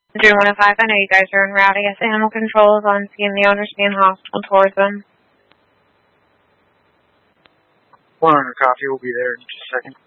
June 105, I know you guys are en route. I guess animal control is on seeing the owners being hostile towards them. 100 copy, we'll be there in just a second.